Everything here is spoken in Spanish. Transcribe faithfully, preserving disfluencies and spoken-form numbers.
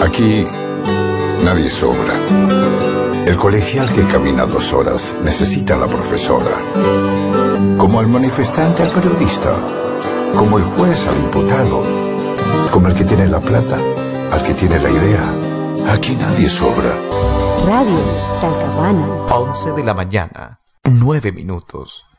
Aquí nadie sobra. El colegial que camina dos horas necesita a la profesora. Como el manifestante al periodista. Como el juez al imputado. Como el que tiene la plata al que tiene la idea. Aquí nadie sobra. Radio Talcahuano. once de la mañana, nueve minutos.